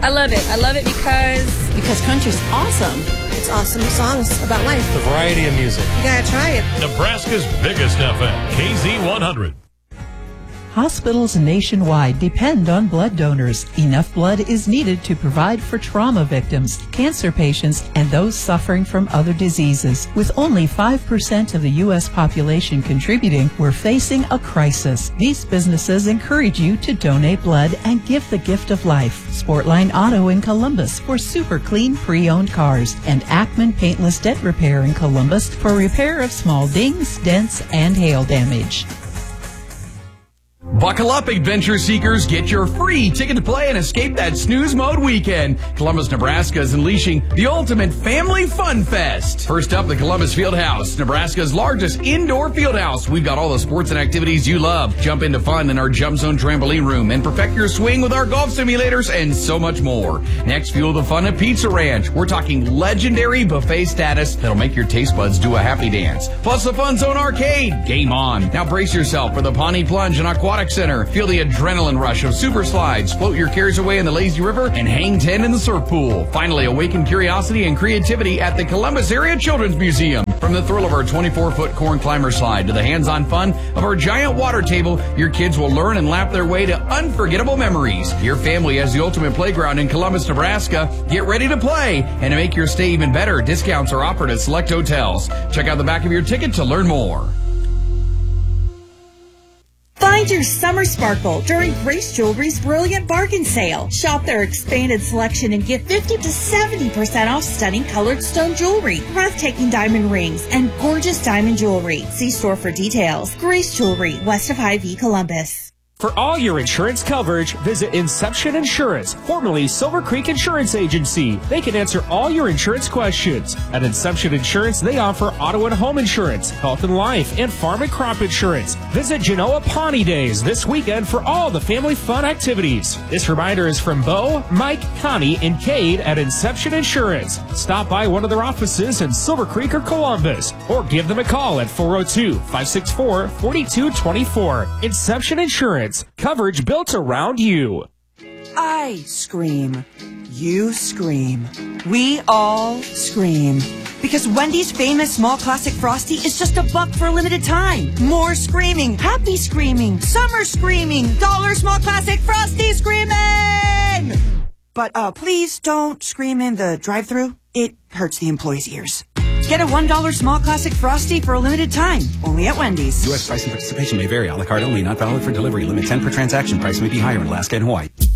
I love it. I love it Because country's awesome. It's awesome songs about life. The variety of music. You gotta try it. Nebraska's biggest FM, KZ100. Hospitals nationwide depend on blood donors. Enough blood is needed to provide for trauma victims, cancer patients, and those suffering from other diseases. With only 5% of the U.S. population contributing, we're facing a crisis. These businesses encourage you to donate blood and give the gift of life. Sportline Auto in Columbus for super clean pre-owned cars, and Ackman Paintless Dent Repair in Columbus for repair of small dings, dents, and hail damage. Buckle up, adventure seekers. Get your free ticket to play and escape that snooze mode weekend. Columbus, Nebraska is unleashing the ultimate family fun fest. First up, the Columbus Fieldhouse, Nebraska's largest indoor fieldhouse. We've got all the sports and activities you love. Jump into fun in our Jump Zone trampoline room and perfect your swing with our golf simulators and so much more. Next, fuel the fun at Pizza Ranch. We're talking legendary buffet status that'll make your taste buds do a happy dance. Plus the Fun Zone Arcade. Game on. Now brace yourself for the Pawnee Plunge and Aquatic Center. Feel the adrenaline rush of super slides, float your cares away in the lazy river, and hang 10 in the surf pool. Finally, awaken curiosity and creativity at the Columbus Area Children's Museum. From the thrill of our 24-foot corn climber slide to the hands-on fun of our giant water table, your kids will learn and lap their way to unforgettable memories. Your family has the ultimate playground in Columbus, Nebraska. Get ready to play, and to make your stay even better, discounts are offered at select hotels. Check out the back of your ticket to learn more. Find your summer sparkle during Grace Jewelry's brilliant bargain sale. Shop their expanded selection and get 50 to 70% off stunning colored stone jewelry, breathtaking diamond rings, and gorgeous diamond jewelry. See store for details. Grace Jewelry, west of Hy-Vee, Columbus. For all your insurance coverage, visit Inception Insurance, formerly Silver Creek Insurance Agency. They can answer all your insurance questions. At Inception Insurance, they offer auto and home insurance, health and life, and farm and crop insurance. Visit Genoa Pawnee Days this weekend for all the family fun activities. This reminder is from Bo, Mike, Connie, and Cade at Inception Insurance. Stop by one of their offices in Silver Creek or Columbus, or give them a call at 402-564-4224. Inception Insurance. Coverage built around you. I scream. You scream. We all scream. Because Wendy's famous small classic Frosty is just $1 for a limited time. More screaming. Happy screaming. Summer screaming. $1 small classic Frosty screaming! But please don't scream in the drive-thru. It hurts the employees' ears. Get a $1 small classic Frosty for a limited time. Only at Wendy's. U.S. price and participation may vary. A la carte only. Not valid for delivery. Limit 10 per transaction. Price may be higher in Alaska and Hawaii.